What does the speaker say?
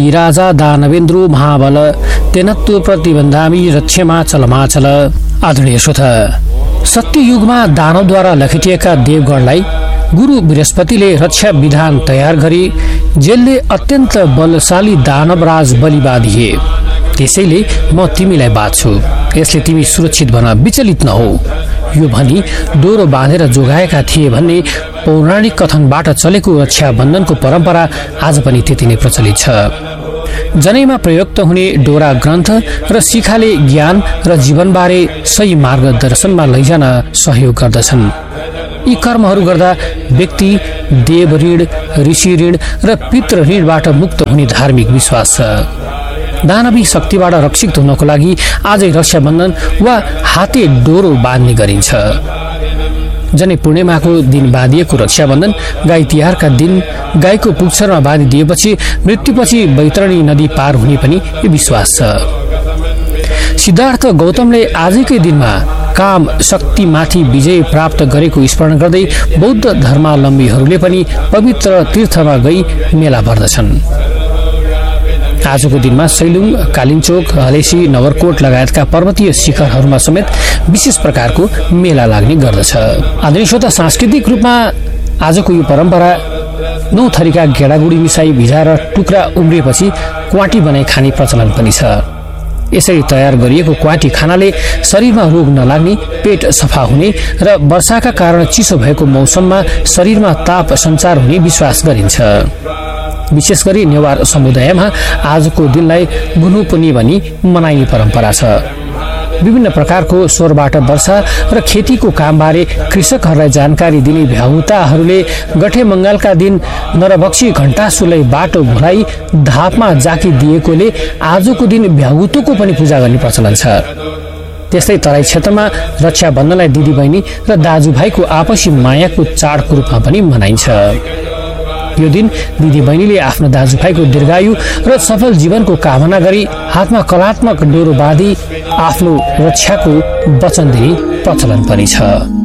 राजा दानवेन्द्रो महाबल तेनत्व प्रतिबन्धामी रक्षमा चलमाचल। आदरणीय श्रोता, सत्ययुगमा दानवद्वारा लखेटिएका देवगणलाई गुरु बृहस्पतिले रक्षा विधान तयार गरी जेलले अत्यन्त बलशाली दानवराज बलि बाँधिए। त्यसैले म तिमीलाई बाँध्छु, यसले तिमी सुरक्षित बन, विचलित नहो, यो भनी डोरो बाँधेर जोगाएका थिए भन्ने पौराणिक कथनबाट चलेको रक्षा बन्धनको परम्परा आज पनि त्यति नै प्रचलित छ। जनैमा प्रयुक्त हुने डोरा ग्रन्थ र शिखाले ज्ञान र जीवनबारे सही मार्गदर्शनमा लैजान सहयोग गर्दछन्। यी कर्महरू गर्दा व्यक्ति देव ऋण, ऋषि ऋण र पितृ ऋणबाट मुक्त हुने धार्मिक विश्वास छ। दानवी शक्तिबाट रक्षित हुनको लागि आजै रक्षाबन्धन वा हाते डोरो बाँध्ने गरिन्छ। जनै पूर्णिमाको दिन बाँधिएको रक्षाबन्धन गाई तिहारका दिन गाईको पुच्छरमा बाँधिदिएपछि मृत्युपछि बैतरणी नदी पार हुने पनि यो विश्वास छ। सिद्धार्थ गौतमले आजकै दिनमा काम शक्तिमाथि विजय प्राप्त गरेको स्मरण गर्दै बौद्ध धर्मावलम्बीहरूले पनि पवित्र तीर्थमा गई मेला भर्दछन्। आजको दिनमा सैलुङ, कालिन्चोक, हलेसी, नगरकोट लगायतका पर्वतीय शिखरहरूमा समेत विशेष प्रकारको मेला लाग्ने गर्दछ। आधुनिक श्रोता, सांस्कृतिक रूपमा आजको यो परम्परा 9 थरीका गेडागुडी मिसाई भिजाएर टुक्रा उम्रिएपछि क्वाटी बनाई खाने प्रचलन पनि छ। यसरी तयार गरिएको क्वाटी खानाले शरीरमा रोग नलाग्ने, पेट सफा हुने र वर्षाका कारण चिसो भएको मौसममा शरीरमा ताप सञ्चार हुने विश्वास गरिन्छ। विशेष गरी नेवार समुदायमा आजको दिनलाई गुनुपुनी भनी मनाइने परम्परा छ। विभिन्न प्रकारको स्वरबाट वर्षा र खेतीको कामबारे कृषकहरूलाई जानकारी दिने भ्याउताहरूले गठे मङ्गलका दिन नरभक्षी घण्टासुलाई बाटो भुलाई धापमा जाकी दिएकोले आजको दिन भ्याउतोको पनि पूजा गर्ने प्रचलन छ। त्यस्तै तराई क्षेत्रमा रक्षाबन्धनलाई दिदीबहिनी र दाजुभाइको आपसी मायाको चाडको रूपमा पनि मनाइन्छ। यो दिन दिदीबहिनीले आफ्नो दाजुभाइको दीर्घायु र सफल जीवनको कामना गरी हातमा कलात्मक डोरो बाँधी आफ्नो रक्षाको वचन दिने प्रचलन पनि छ।